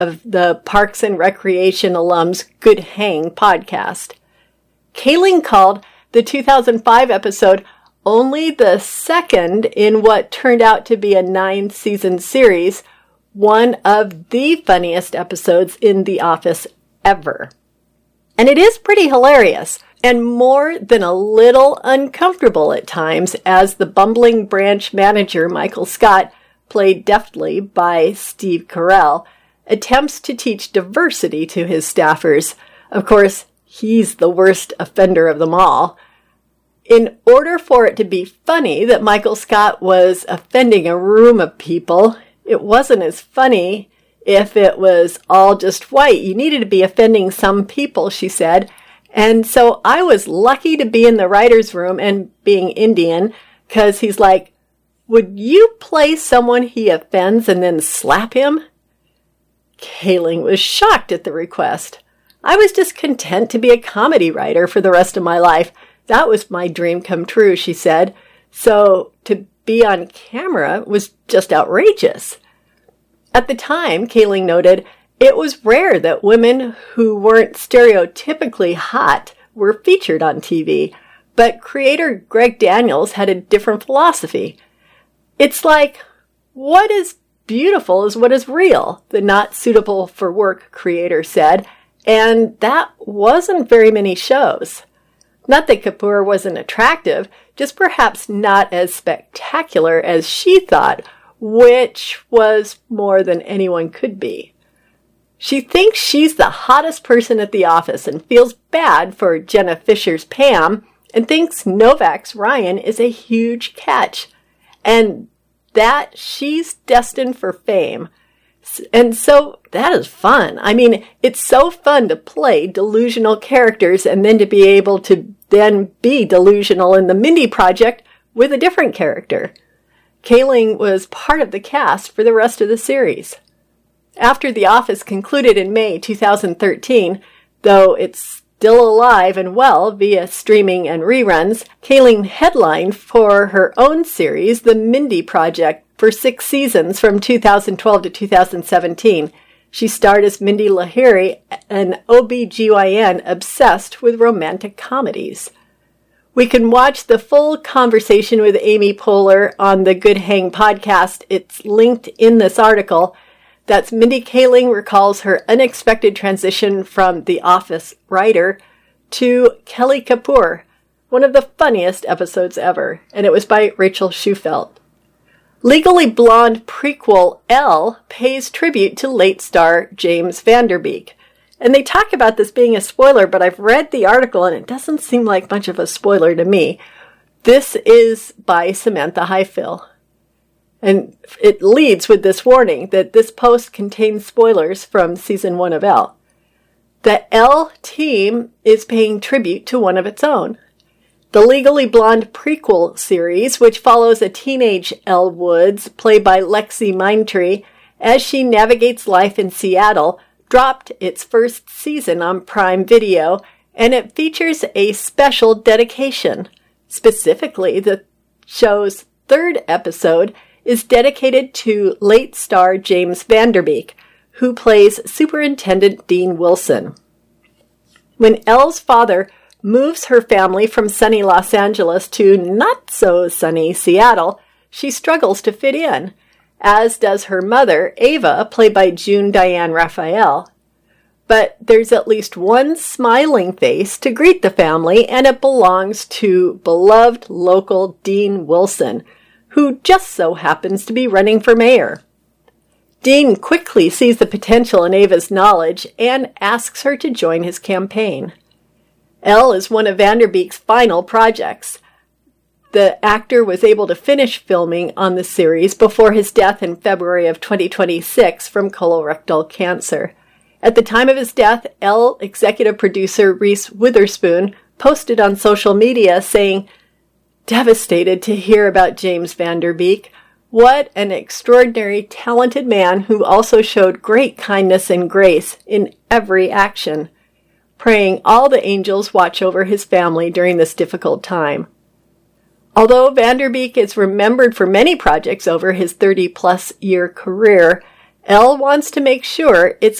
of the Parks and Recreation alums Good Hang podcast. Kaling called the 2005 episode only the second in what turned out to be a 9-season series, one of the funniest episodes in The Office ever. And it is pretty hilarious, and more than a little uncomfortable at times, as the bumbling branch manager, Michael Scott, played deftly by Steve Carell, attempts to teach diversity to his staffers. Of course, he's the worst offender of them all. In order for it to be funny that Michael Scott was offending a room of people, it wasn't as funny if it was all just white. You needed to be offending some people, she said. And so I was lucky to be in the writer's room and being Indian, because he's like, would you play someone he offends and then slap him? Kaling was shocked at the request. I was just content to be a comedy writer for the rest of my life. That was my dream come true, she said. So to be on camera was just outrageous. At the time, Kaling noted, it was rare that women who weren't stereotypically hot were featured on TV, but creator Greg Daniels had a different philosophy. It's like, what is beautiful is what is real, the not suitable for work creator said, and that wasn't very many shows. Not that Kapoor wasn't attractive, just perhaps not as spectacular as she thought, which was more than anyone could be. She thinks she's the hottest person at the office and feels bad for Jenna Fischer's Pam and thinks Novak's Ryan is a huge catch and that she's destined for fame. And so that is fun. I mean, it's so fun to play delusional characters and then to be able to then be delusional in the Mindy Project with a different character. Kaling was part of the cast for the rest of the series. After The Office concluded in May 2013, though it's still alive and well via streaming and reruns, Kaling headlined for her own series, The Mindy Project, for 6 seasons from 2012 to 2017. She starred as Mindy Lahiri, an OBGYN obsessed with romantic comedies. We can watch the full conversation with Amy Poehler on the Good Hang podcast. It's linked in this article. That's Mindy Kaling recalls her unexpected transition from The Office writer to Kelly Kapoor, one of the funniest episodes ever, and it was by Rachel Schufelt. Legally Blonde prequel Elle pays tribute to late star James Van Der Beek. And they talk about this being a spoiler, but I've read the article and it doesn't seem like much of a spoiler to me. This is by Samantha Highfill. And it leads with this warning that this post contains spoilers from season 1 of Elle. The Elle team is paying tribute to one of its own. The Legally Blonde prequel series, which follows a teenage Elle Woods, played by Lexi Mindtree, as she navigates life in Seattle, dropped its first season on Prime Video, and it features a special dedication. Specifically, the show's 3rd episode is dedicated to late star James Van Der Beek, who plays Superintendent Dean Wilson. When Elle's father moves her family from sunny Los Angeles to not-so-sunny Seattle, she struggles to fit in, as does her mother, Ava, played by June Diane Raphael. But there's at least one smiling face to greet the family, and it belongs to beloved local Dean Wilson, who just so happens to be running for mayor. Dean quickly sees the potential in Ava's knowledge and asks her to join his campaign. Elle is one of Van Der Beek's final projects. The actor was able to finish filming on the series before his death in February of 2026 from colorectal cancer. At the time of his death, Elle executive producer Reese Witherspoon posted on social media saying, "Devastated to hear about James Van Der Beek. What an extraordinary, talented man who also showed great kindness and grace in every action. Praying all the angels watch over his family during this difficult time." Although Van Der Beek is remembered for many projects over his 30-plus year career, Elle wants to make sure it's